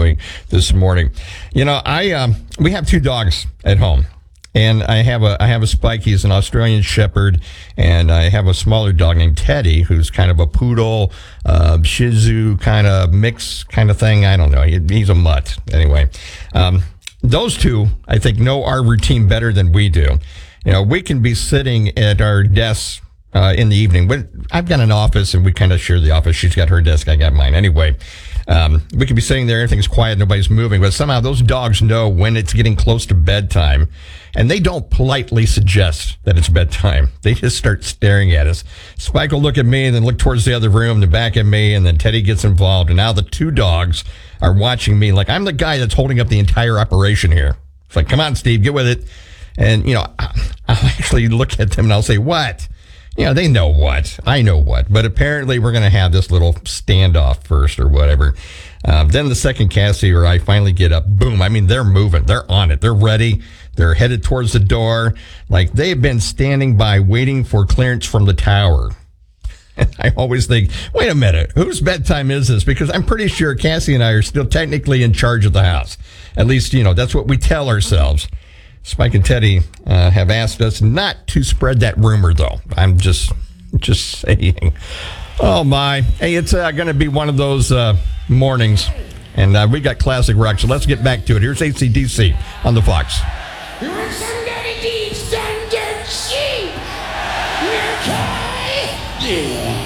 doing this morning. You know, we have two dogs at home. And I have a Spike. He's an Australian Shepherd, and I have a smaller dog named Teddy, who's kind of a poodle, Shih Tzu kind of mix kind of thing. I don't know. He's a mutt anyway. Those two, I think, know our routine better than we do. You know, we can be sitting at our desks in the evening. I've got an office, and we kind of share the office. She's got her desk, I got mine. Anyway, we could be sitting there, everything's quiet, nobody's moving, but somehow those dogs know when it's getting close to bedtime. And they don't politely suggest that it's bedtime. They just start staring at us. Spike will look at me and then look towards the other room, then back at me, and then Teddy gets involved. And now the two dogs are watching me like I'm the guy that's holding up the entire operation here. It's like, come on, Steve, get with it. And, you know, I'll actually look at them and I'll say, what? You know, they know what. I know what. But apparently we're going to have this little standoff first or whatever. Then the second Cassie or I finally get up. Boom. I mean, they're moving. They're on it. They're ready. They're headed towards the door. Like they've been standing by waiting for clearance from the tower. And I always think, wait a minute, whose bedtime is this? Because I'm pretty sure Cassie and I are still technically in charge of the house. At least, you know, that's what we tell ourselves. Spike and Teddy have asked us not to spread that rumor, though. I'm just saying. Oh, my. Hey, it's going to be one of those mornings, and we got classic rock, so let's get back to it. Here's AC/DC on the Fox. Yeah.